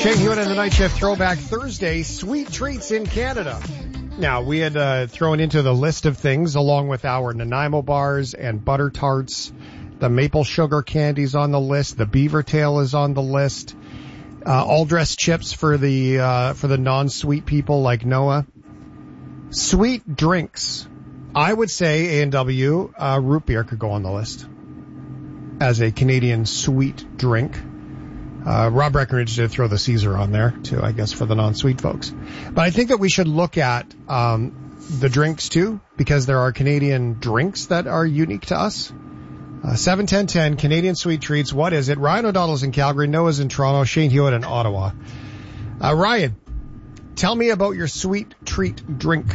Shane Hewitt and the Night Shift Throwback Thursday, sweet treats in Canada. Now, we had thrown into the list of things, along with our Nanaimo bars and butter tarts, the maple sugar candies on the list, the beaver tail is on the list, all dressed chips for the non-sweet people like Noah. Sweet drinks. I would say A&W, root beer could go on the list as a Canadian sweet drink. Rob Breckenridge did throw the Caesar on there too, I guess, for the non-sweet folks. But I think that we should look at the drinks too, because there are Canadian drinks that are unique to us. 7-10-10, Canadian sweet treats. What is it? Ryan O'Donnell's in Calgary, Noah's in Toronto, Shane Hewitt in Ottawa. Ryan, tell me about your sweet treat drink.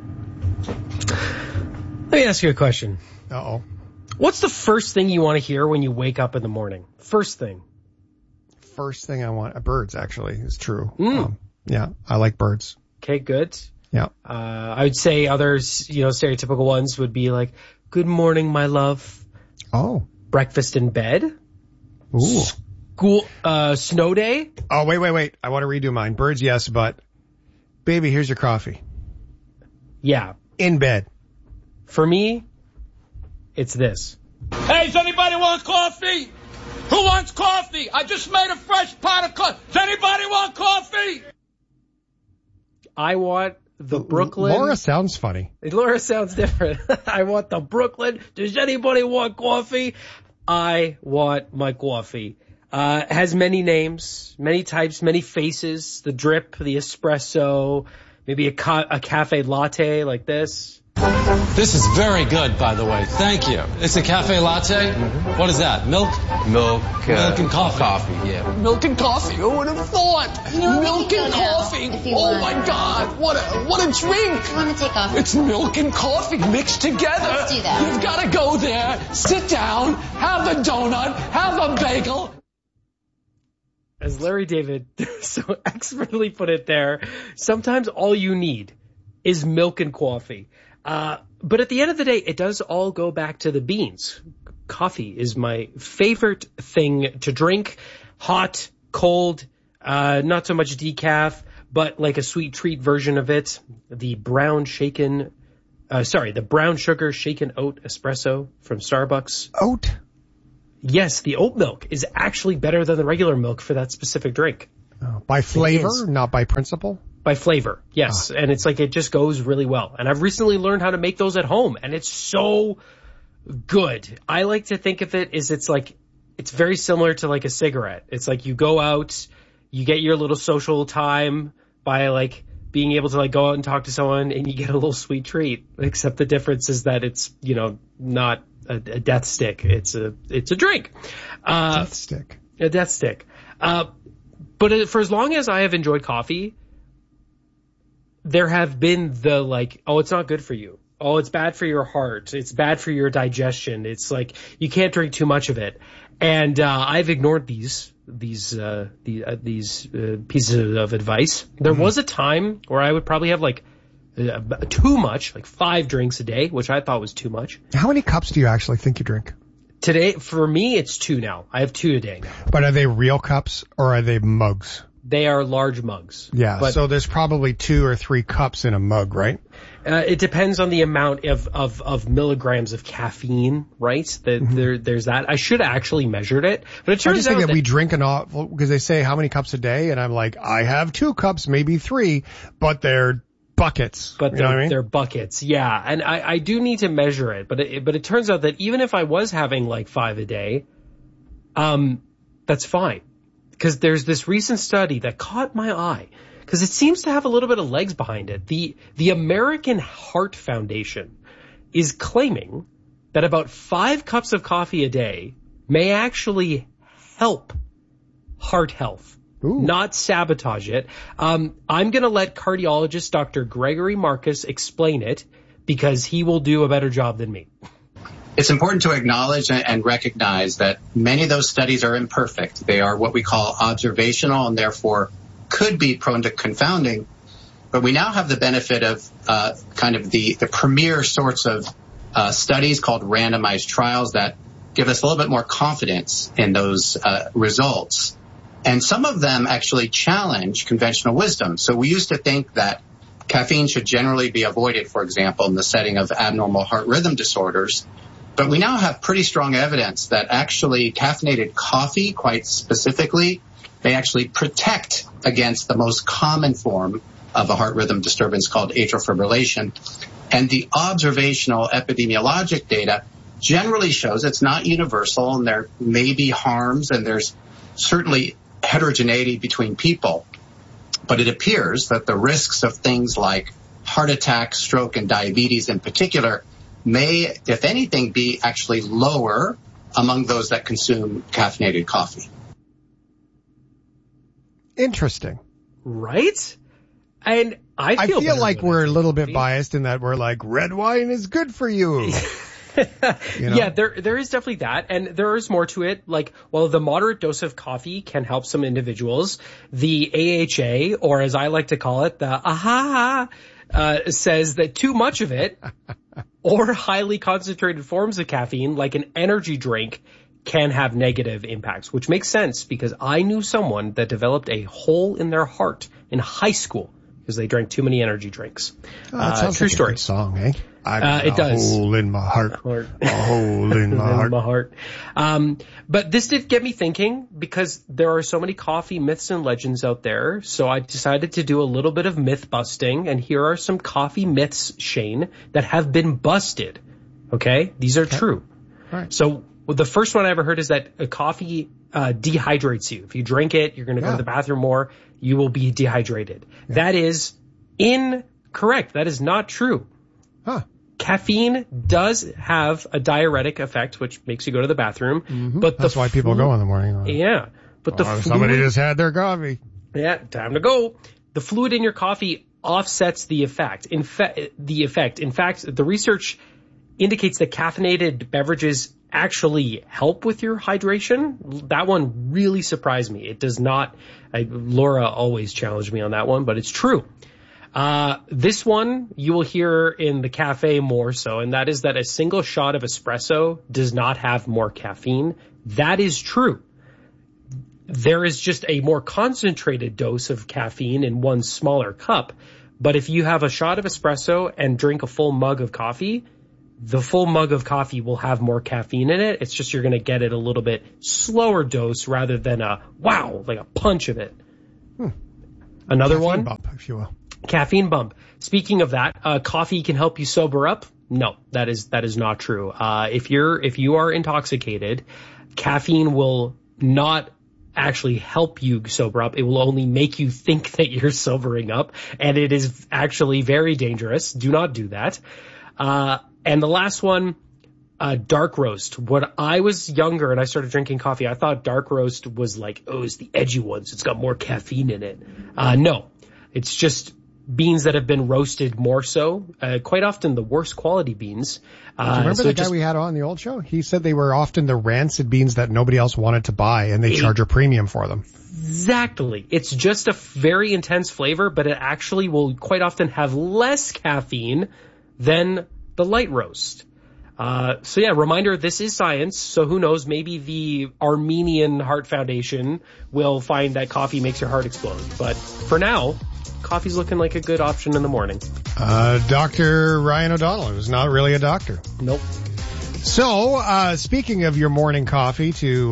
Let me ask you a question. Uh-oh. What's the first thing you want to hear when you wake up in the morning? First thing. First thing I want, birds actually, is true. Yeah, I like birds. Okay, good. Yeah. I would say others, stereotypical ones would be like, good morning, my love. Oh. Breakfast in bed. Ooh. School, snow day. Oh, wait. I want to redo mine. Birds, yes, but baby, here's your coffee. Yeah. In bed. For me, it's this. Hey, does anybody want coffee? Who wants coffee? I just made a fresh pot of coffee. Does anybody want coffee? I want the Brooklyn. Laura sounds funny. Laura sounds different. I want the Brooklyn. Does anybody want coffee? I want my coffee. Has many names, many types, many faces. The drip, the espresso, maybe a cafe latte like this. This is very good, by the way. Thank you. It's a cafe latte? Mm-hmm. What is that? Milk? Milk and coffee. Coffee, yeah. Milk and coffee. Who would have thought? Milk and coffee. Oh my God. What a drink. I want to take off. It's milk and coffee mixed together. Let's do that. You've got to go there, sit down, have a donut, have a bagel. As Larry David so expertly put it there, sometimes all you need is milk and coffee. But at the end of the day, it does all go back to the beans. Coffee is my favorite thing to drink. Hot, cold, not so much decaf, but like a sweet treat version of it. The brown sugar shaken oat espresso from Starbucks. Oat? Yes, the oat milk is actually better than the regular milk for that specific drink. Oh, by flavor, not by principle? By flavor, yes. And it's like it just goes really well. And I've recently learned how to make those at home, and it's so good. I like to think of it as it's very similar to like a cigarette. It's like you go out, you get your little social time by like being able to like go out and talk to someone, and you get a little sweet treat. Except the difference is that it's, not a death stick. It's a drink. Death stick. A death stick. But for as long as I have enjoyed coffee, there have been the like, oh, it's not good for you. Oh, it's bad for your heart. It's bad for your digestion. It's like you can't drink too much of it. And I've ignored these pieces of advice. There was a time where I would probably have like too much, like 5 drinks a day, which I thought was too much. How many cups do you actually think you drink? Today, for me, it's 2 now. I have 2 a day now. But are they real cups or are they mugs? They are large mugs. Yeah, but, so there's probably 2 or 3 cups in a mug, right? It depends on the amount of milligrams of caffeine, right? There's that. I should have actually measured it, but it turns out that we drink an awful, because they say how many cups a day, and I'm like, I have 2 cups, maybe 3, but they're buckets. But you know what I mean? They're buckets, yeah. And I do need to measure it, but it turns out that even if I was having like 5 a day, that's fine. Because there's this recent study that caught my eye, because it seems to have a little bit of legs behind it. The American Heart Foundation is claiming that about 5 cups of coffee a day may actually help heart health, not sabotage it. I'm going to let cardiologist Dr. Gregory Marcus explain it, because he will do a better job than me. It's important to acknowledge and recognize that many of those studies are imperfect. They are what we call observational and therefore could be prone to confounding. But we now have the benefit of kind of the premier sorts of studies called randomized trials that give us a little bit more confidence in those results. And some of them actually challenge conventional wisdom. So we used to think that caffeine should generally be avoided, for example, in the setting of abnormal heart rhythm disorders. But we now have pretty strong evidence that actually caffeinated coffee, quite specifically, may actually protect against the most common form of a heart rhythm disturbance called atrial fibrillation. And the observational epidemiologic data generally shows it's not universal, and there may be harms, and there's certainly heterogeneity between people. But it appears that the risks of things like heart attack, stroke, and diabetes in particular may, if anything, be actually lower among those that consume caffeinated coffee. Interesting. Right? And I feel like we're a little bit biased in that we're like, red wine is good for you. You know? Yeah, there is definitely that. And there is more to it. Like, while the moderate dose of coffee can help some individuals, the AHA, or as I like to call it, the says that too much of it or highly concentrated forms of caffeine, like an energy drink, can have negative impacts, which makes sense because I knew someone that developed a hole in their heart in high school because they drank too many energy drinks. That sounds true like story. A good song, eh? It does. A hole in my heart. A hole in my heart. But this did get me thinking because there are so many coffee myths and legends out there. So I decided to do a little bit of myth busting. And here are some coffee myths, Shane, that have been busted. Okay? These are true. All right. So the first one I ever heard is that coffee dehydrates you. If you drink it, you're going to go to the bathroom more. You will be dehydrated. Yeah. That is incorrect. That is not true. Huh. Caffeine does have a diuretic effect, which makes you go to the bathroom. Mm-hmm. But that's why people go in the morning. Yeah. But somebody just had their coffee. Yeah, time to go. The fluid in your coffee offsets the effect. In fact, the research indicates that caffeinated beverages actually help with your hydration. That one really surprised me. It does not. Laura always challenged me on that one, but it's true. This one you will hear in the cafe more so, and that is that a single shot of espresso does not have more caffeine. That is true. There is just a more concentrated dose of caffeine in one smaller cup. But if you have a shot of espresso and drink a full mug of coffee, the full mug of coffee will have more caffeine in it. It's just you're going to get it a little bit slower dose rather than like a punch of it. Another caffeine one? Bump, if you will. Caffeine bump. Speaking of that, coffee can help you sober up. No, that is not true. If you are intoxicated, caffeine will not actually help you sober up. It will only make you think that you're sobering up, and it is actually very dangerous. Do not do that. And the last one, dark roast. When I was younger and I started drinking coffee, I thought dark roast was like, it's the edgy ones. It's got more caffeine in it. No, it's just beans that have been roasted more so. Quite often the worst quality beans. Do you remember the guy we had on the old show? He said they were often the rancid beans that nobody else wanted to buy, and they charge a premium for them. Exactly. It's just a very intense flavor, but it actually will quite often have less caffeine than the light roast. So yeah, reminder, this is science. So who knows, maybe the Armenian Heart Foundation will find that coffee makes your heart explode. But for now, coffee's looking like a good option in the morning. Dr. Ryan O'Donnell, who's not really a doctor. Nope. So, speaking of your morning coffee to,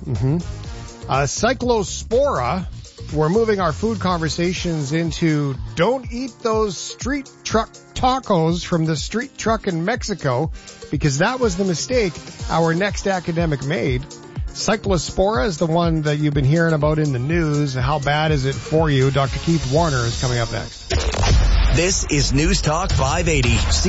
Cyclospora, we're moving our food conversations into don't eat those street truck tacos from the street truck in Mexico, because that was the mistake our next academic made. Cyclospora is the one that you've been hearing about in the news. How bad is it for you? Dr. Keith Warner is coming up next. This is News Talk 580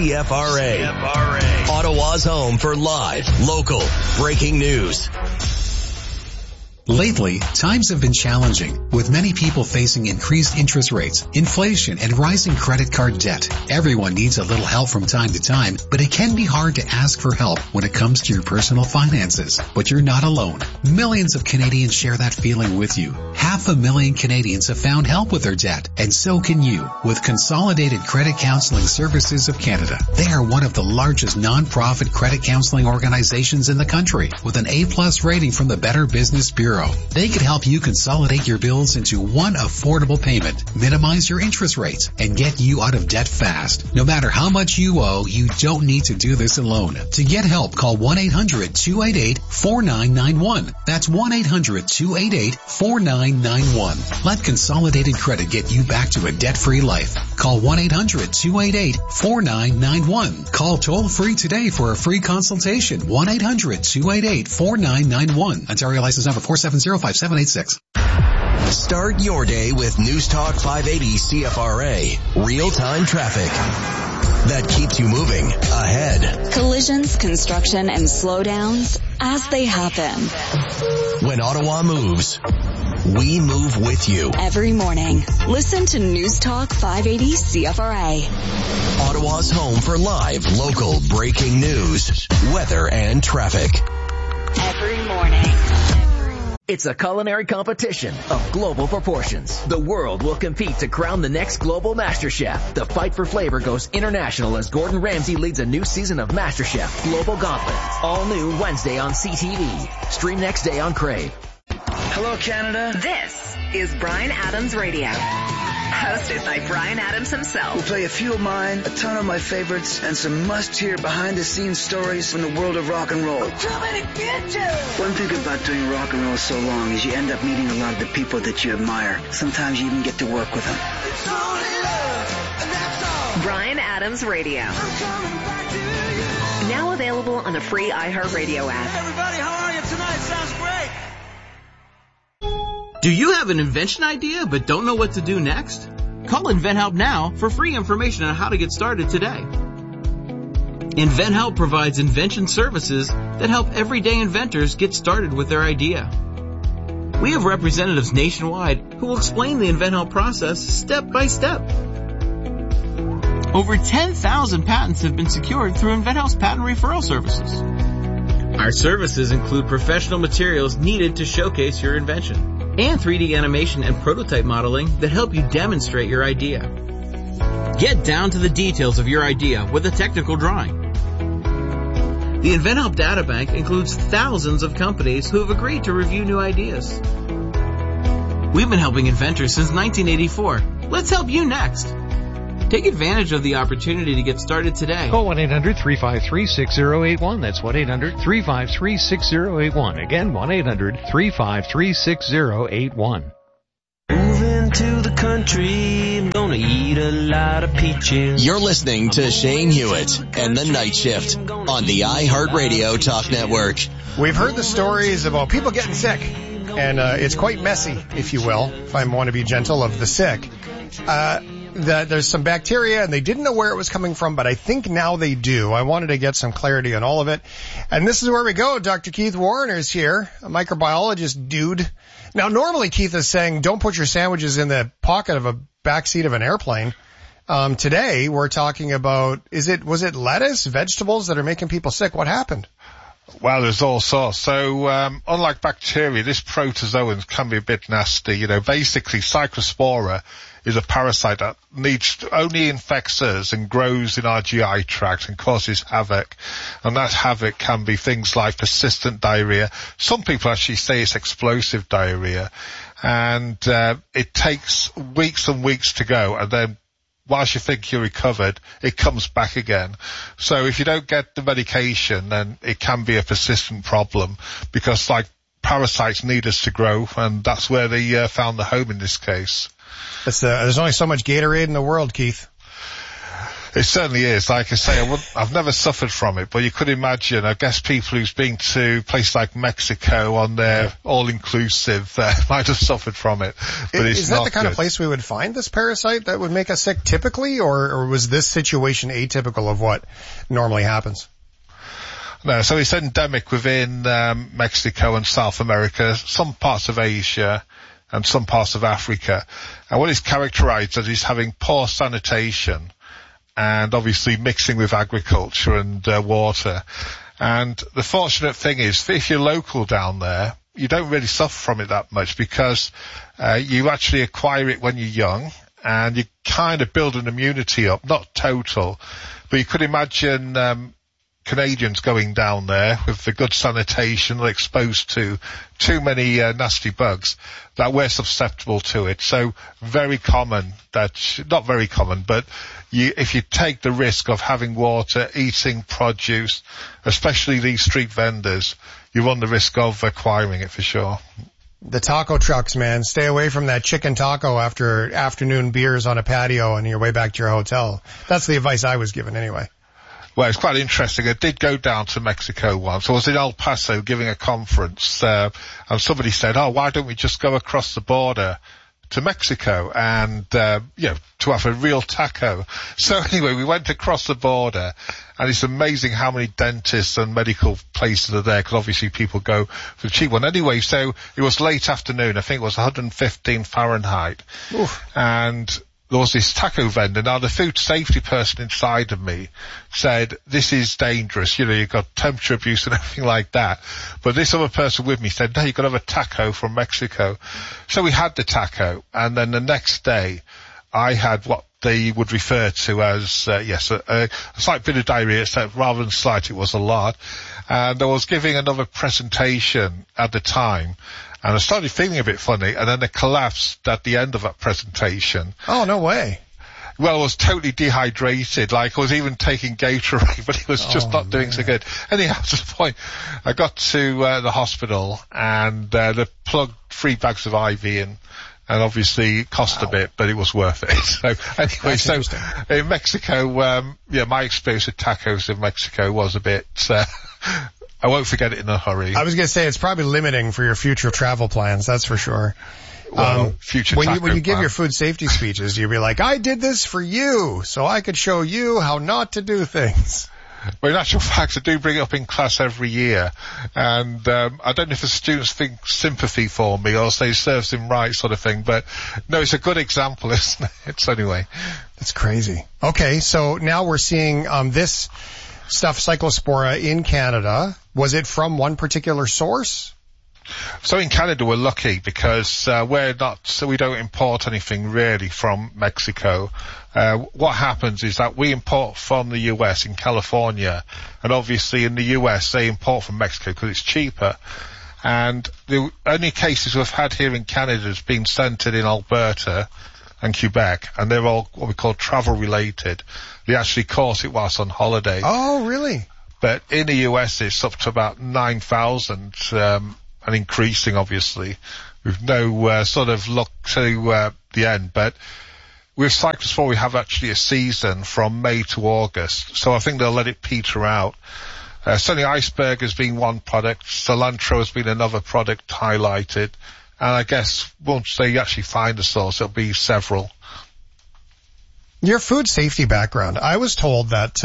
CFRA. Ottawa's home for live, local, breaking news. Lately, times have been challenging, with many people facing increased interest rates, inflation, and rising credit card debt. Everyone needs a little help from time to time, but it can be hard to ask for help when it comes to your personal finances. But you're not alone. Millions of Canadians share that feeling with you. 500,000 Canadians have found help with their debt, and so can you with Consolidated Credit Counseling Services of Canada. They are one of the largest non-profit credit counseling organizations in the country with an A+ rating from the Better Business Bureau. They could help you consolidate your bills into one affordable payment, minimize your interest rates, and get you out of debt fast. No matter how much you owe, you don't need to do this alone. To get help, call 1-800-288-4991. That's 1-800-288-4991. Let Consolidated Credit get you back to a debt-free life. Call 1-800-288-4991. Call toll-free today for a free consultation. 1-800-288-4991. Ontario license number 4705786. Start your day with News Talk 580 CFRA. Real-time traffic that keeps you moving ahead. Collisions, construction, and slowdowns as they happen. When Ottawa moves, we move with you. Every morning, listen to News Talk 580 CFRA. Ottawa's home for live, local, breaking news, weather, and traffic. Every morning. It's a culinary competition of global proportions. The world will compete to crown the next global master chef. The fight for flavor goes international as Gordon Ramsay leads a new season of MasterChef Global Gauntlet. All new Wednesday on CTV. Stream next day on Crave. Hello, Canada. This is Bryan Adams Radio. Hosted by Bryan Adams himself. We'll play a few of mine, a ton of my favorites, and some must-hear behind-the-scenes stories from the world of rock and roll. One thing about doing rock and roll so long is you end up meeting a lot of the people that you admire. Sometimes you even get to work with them. Bryan Adams Radio. Now available on the free iHeartRadio app. Everybody, how are you tonight? Sounds great. Do you have an invention idea but don't know what to do next? Call InventHelp now for free information on how to get started today. InventHelp provides invention services that help everyday inventors get started with their idea. We have representatives nationwide who will explain the InventHelp process step by step. Over 10,000 patents have been secured through InventHelp's patent referral services. Our services include professional materials needed to showcase your invention, and 3D animation and prototype modeling that help you demonstrate your idea. Get down to the details of your idea with a technical drawing. The InventHelp Databank includes thousands of companies who have agreed to review new ideas. We've been helping inventors since 1984. Let's help you next. Take advantage of the opportunity to get started today. Call 1-800-353-6081. That's 1-800-353-6081. Again, 1-800-353-6081. Moving to the country, I'm gonna eat a lot of peaches. You're listening to Shane Hewitt and The Night Shift on the iHeartRadio Talk Network. We've heard the stories about people getting sick, and it's quite messy, if you will, if I want to be gentle, of the sick. That there's some bacteria and they didn't know where it was coming from, but I think now they do. I wanted to get some clarity on all of it. And this is where we go. Dr. Keith Warrener's here, a microbiologist dude. Now, normally Keith is saying don't put your sandwiches in the pocket of a backseat of an airplane. Today we're talking about, was it lettuce, vegetables that are making people sick? What happened? Well, there's all sorts. So, unlike bacteria, this protozoan can be a bit nasty. You know, basically Cyclospora is a parasite that only infects us and grows in our GI tract and causes havoc. And that havoc can be things like persistent diarrhea. Some people actually say it's explosive diarrhea. And, it takes weeks and weeks to go, and then whilst you think you're recovered, it comes back again. So if you don't get the medication, then it can be a persistent problem, because like parasites need us to grow, and that's where they found the home in this case. There's only so much Gatorade in the world, Keith. It certainly is. Like I say, I've never suffered from it, but you could imagine, I guess people who's been to places like Mexico on their all-inclusive might have suffered from it. But is that the kind of place we would find this parasite that would make us sick typically, or was this situation atypical of what normally happens? No, so it's endemic within Mexico and South America, some parts of Asia, and some parts of Africa. And what is characterized as is having poor sanitation, and obviously mixing with agriculture and water. And the fortunate thing is, if you're local down there, you don't really suffer from it that much because you actually acquire it when you're young and you kind of build an immunity up, not total, but you could imagine Canadians going down there with the good sanitation, exposed to too many nasty bugs, that we're susceptible to it. So very common, not very common, but if you take the risk of having water, eating produce, especially these street vendors, you run the risk of acquiring it for sure. The taco trucks, man. Stay away from that chicken taco after afternoon beers on a patio on your way back to your hotel. That's the advice I was given anyway. Well, it's quite interesting. I did go down to Mexico once. I was in El Paso giving a conference, and somebody said, why don't we just go across the border to Mexico and, to have a real taco. So anyway, we went across the border, and it's amazing how many dentists and medical places are there, because obviously people go for the cheap one. Anyway, so it was late afternoon. I think it was 115 Fahrenheit. Oof. And there was this taco vendor. Now, the food safety person inside of me said, this is dangerous. You've got temperature abuse and everything like that. But this other person with me said, no, you've got to have a taco from Mexico. So we had the taco. And then the next day, I had what they would refer to as, a slight bit of diarrhea, except rather than slight, it was a lot. And I was giving another presentation at the time. And I started feeling a bit funny, and then I collapsed at the end of that presentation. Oh, no way. Well, I was totally dehydrated. Like, I was even taking Gatorade, but it was just not doing so good. Anyhow, to the point, I got to the hospital, and they plugged 3 bags of IV in. And obviously it cost a bit, but it was worth it. So anyway, so in Mexico, my experience with tacos in Mexico was a bit, I won't forget it in a hurry. I was going to say it's probably limiting for your future travel plans, that's for sure. Future when you give your food safety speeches, you'll be like, I did this for you, so I could show you how not to do things. Well, in actual fact, I do bring it up in class every year, and I don't know if the students think sympathy for me or say serves him right sort of thing, but no, it's a good example, isn't it? So anyway. That's crazy. Okay, so now we're seeing this stuff, Cyclospora, in Canada. Was it from one particular source? So in Canada, we're lucky because we don't import anything really from Mexico. What happens is that we import from the US in California, and obviously in the US they import from Mexico because it's cheaper. And the only cases we've had here in Canada has been centered in Alberta and Quebec, and they're all what we call travel related. They actually caught it whilst on holiday. Oh, really? But in the US it's up to about 9,000, and increasing, obviously, with no sort of luck to the end. But with Cyclospora, we have actually a season from May to August, so I think they'll let it peter out. Certainly Iceberg has been one product, cilantro has been another product highlighted, and I guess once they actually find the source, it'll be several. Your food safety background, I was told that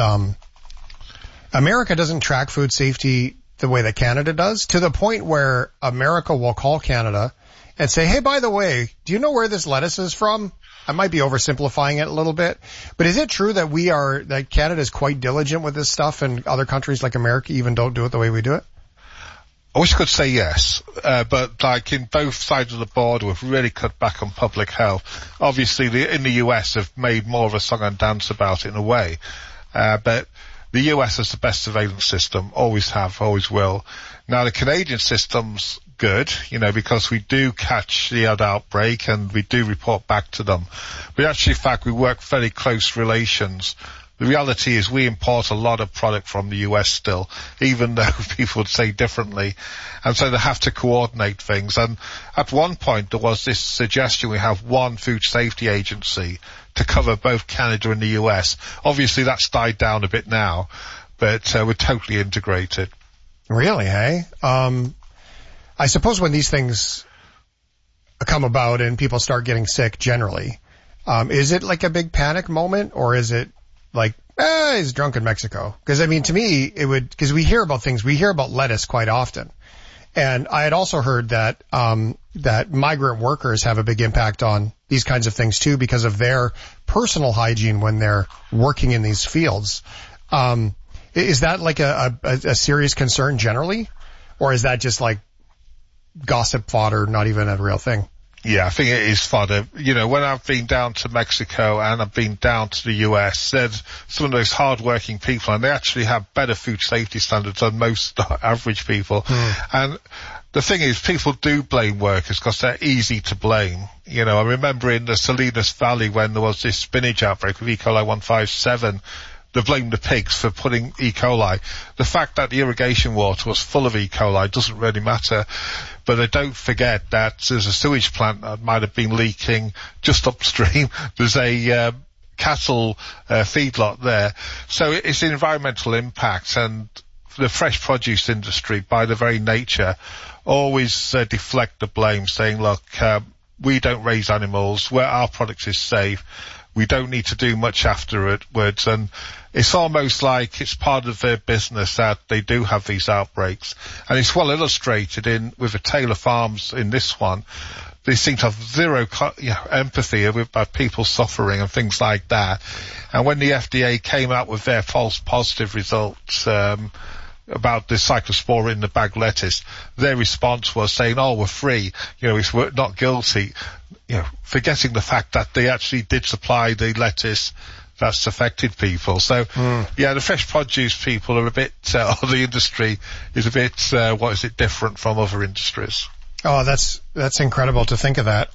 America doesn't track food safety the way that Canada does, to the point where America will call Canada and say, hey, by the way, do you know where this lettuce is from? I might be oversimplifying it a little bit, but is it true that Canada is quite diligent with this stuff and other countries like America even don't do it the way we do it? I wish I could say yes, but like in both sides of the border, we've really cut back on public health. Obviously, in the US have made more of a song and dance about it in a way, but the US has the best surveillance system, always have, always will. Now the Canadian system's good, because we do catch the odd outbreak and we do report back to them. But actually, in fact, we work very close relations. The reality is we import a lot of product from the US still, even though people would say differently. And so they have to coordinate things. And at one point there was this suggestion we have one food safety agency to cover both Canada and the US. Obviously that's died down a bit now, but we're totally integrated. Really, hey? I suppose when these things come about and people start getting sick generally, is it like a big panic moment, or is it like, he's drunk in Mexico? Because, I mean, to me, because we hear about things, we hear about lettuce quite often. And I had also heard that migrant workers have a big impact on these kinds of things too, because of their personal hygiene when they're working in these fields. Is that like a serious concern generally? Or is that just like gossip fodder, not even a real thing. Yeah, I think it is fodder. You know, when I've been down to Mexico and I've been down to the US, there's some of those hard-working people, and they actually have better food safety standards than most average people. And the thing is, people do blame workers because they're easy to blame. You know, I remember in the Salinas Valley when there was this spinach outbreak with E. coli 157, they blamed the pigs for putting E. coli. The fact that the irrigation water was full of E. coli doesn't really matter. But they don't forget that there's a sewage plant that might have been leaking just upstream. There's a cattle feedlot there. So it's environmental impact, and the fresh produce industry, by their very nature, always deflect the blame, saying, look, we don't raise animals, where our product is safe, we don't need to do much afterwards, and it's almost like it's part of their business that they do have these outbreaks. And it's well illustrated with the Taylor Farms in this one. They seem to have zero empathy about people suffering and things like that. And when the FDA came out with their false positive results about the cyclospora in the bag lettuce, their response was saying, oh, we're free, we're not guilty, forgetting the fact that they actually did supply the lettuce that's affected people. So, the fresh produce people are a bit, or the industry is a bit, different from other industries. Oh, that's incredible to think of that.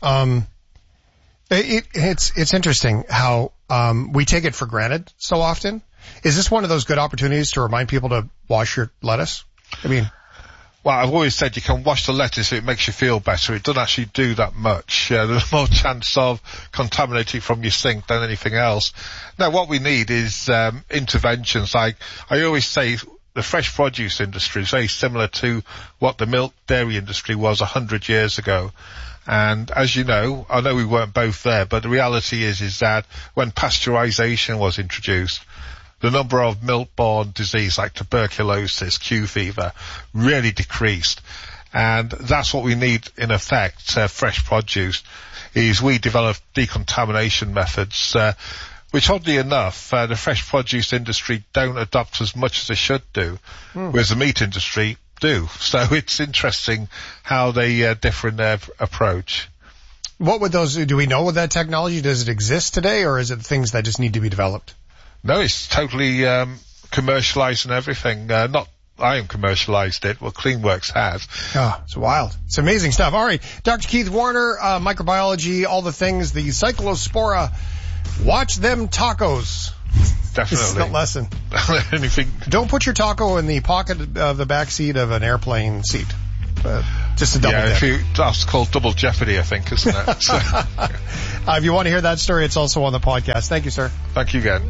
It's interesting how, we take it for granted so often. Is this one of those good opportunities to remind people to wash your lettuce? I mean, well, I've always said you can wash the lettuce if it makes you feel better. It doesn't actually do that much. There's more chance of contaminating from your sink than anything else. Now, what we need is interventions. Like I always say, the fresh produce industry is very similar to what the milk dairy industry was 100 years ago. And as you know, I know we weren't both there, but the reality is that when pasteurization was introduced, the number of milk-borne disease like tuberculosis, Q fever, really decreased. And that's what we need, in effect, fresh produce, is we develop decontamination methods, which oddly enough, the fresh produce industry don't adopt as much as they should do, whereas the meat industry do. So it's interesting how they differ in their approach. What would do we know with that technology? Does it exist today, or is it things that just need to be developed? No, it's totally commercialized and everything. Not I am commercialized it. Well, CleanWorks has. Oh, it's wild. It's amazing stuff. All right, Dr. Keith Warner, microbiology, all the things, the Cyclospora. Watch them tacos. Definitely. This is the lesson. Anything. Don't put your taco in the pocket of the back seat of an airplane seat. Just a double dip. That's called double jeopardy, I think, isn't it? So, if you want to hear that story, it's also on the podcast. Thank you, sir. Thank you again.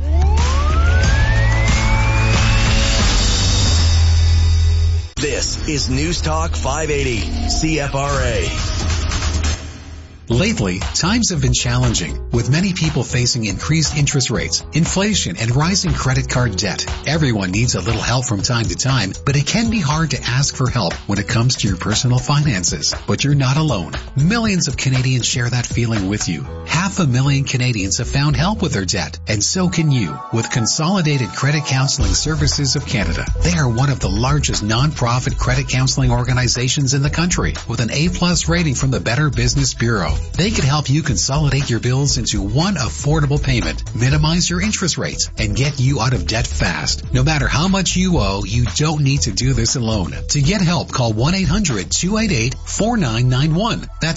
This is News Talk 580, CFRA. Lately, times have been challenging, with many people facing increased interest rates, inflation, and rising credit card debt. Everyone needs a little help from time to time, but it can be hard to ask for help when it comes to your personal finances. But you're not alone. Millions of Canadians share that feeling with you. 500,000 Canadians have found help with their debt, and so can you with Consolidated Credit Counseling Services of Canada. They are one of the largest non-profit credit counseling organizations in the country, with an A+ rating from the Better Business Bureau. They can help you consolidate your bills into one affordable payment, minimize your interest rates, and get you out of debt fast. No matter how much you owe, you don't need to do this alone. To get help, call 1-800-288-4991. That's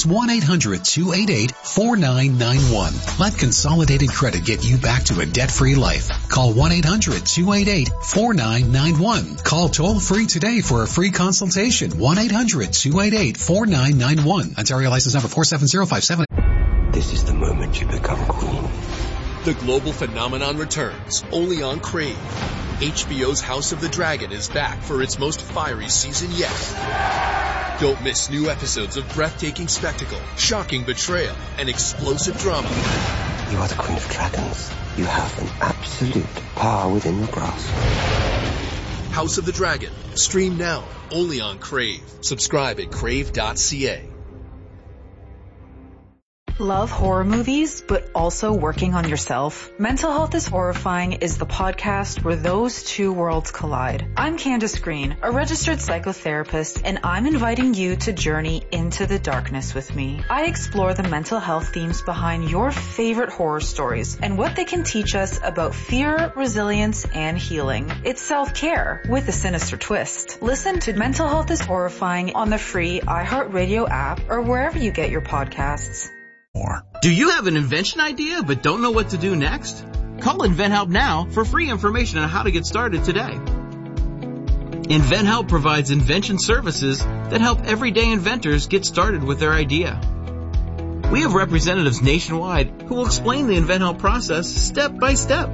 1-800-288-4991. Let Consolidated Credit get you back to a debt-free life. Call 1-800-288-4991. Call toll-free today for a free consultation. 1-800-288-4991. Ontario license number 47057. This is the moment you become queen. The global phenomenon returns, only on Crave. HBO's House of the Dragon is back for its most fiery season yet. Don't miss new episodes of breathtaking spectacle, shocking betrayal, and explosive drama. You are the Queen of Dragons. You have an absolute power within your grasp. House of the Dragon. Stream now, only on Crave. Subscribe at crave.ca. Love horror movies, but also working on yourself? Mental Health is Horrifying is the podcast where those two worlds collide. I'm Candace Green, a registered psychotherapist, and I'm inviting you to journey into the darkness with me. I explore the mental health themes behind your favorite horror stories and what they can teach us about fear, resilience, and healing. It's self-care with a sinister twist. Listen to Mental Health is Horrifying on the free iHeartRadio app or wherever you get your podcasts. Do you have an invention idea but don't know what to do next? Call InventHelp now for free information on how to get started today. InventHelp provides invention services that help everyday inventors get started with their idea. We have representatives nationwide who will explain the InventHelp process step by step.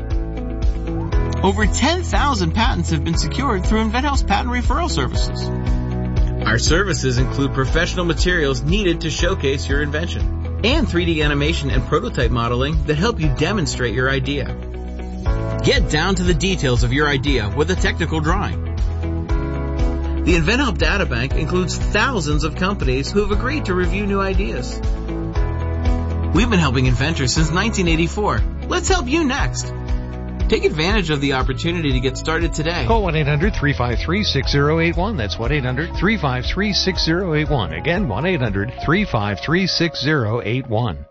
Over 10,000 patents have been secured through InventHelp's patent referral services. Our services include professional materials needed to showcase your invention and 3D animation and prototype modeling that help you demonstrate your idea. Get down to the details of your idea with a technical drawing. The InventHelp Databank includes thousands of companies who have agreed to review new ideas. We've been helping inventors since 1984. Let's help you next. Take advantage of the opportunity to get started today. Call 1-800-353-6081. That's 1-800-353-6081. Again, 1-800-353-6081.